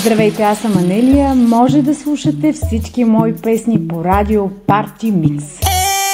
Здравейте, аз съм Анелия. Може да слушате всички мои песни по радио Party Mix.